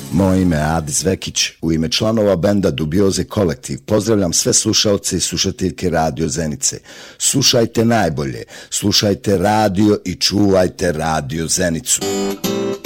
Moje ime je Adis Vekić, u ime članova benda Dubioze Kolektiv pozdravljam sve slušaoce i slušateljke Radio Zenice. Slušajte najbolje, slušajte radio i čuvajte Radio Zenicu.